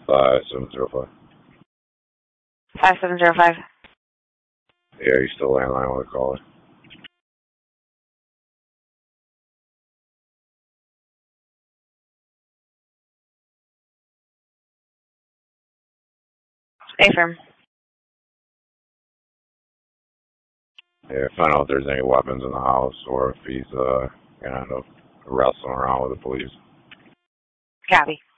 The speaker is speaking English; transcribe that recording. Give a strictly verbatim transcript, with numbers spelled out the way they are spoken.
Five seven zero five. Five seven zero five. Yeah, you still landline with a caller. Affirm. Yeah, find out if there's any weapons in the house or if he's uh gonna end up wrestling around with the police. Copy.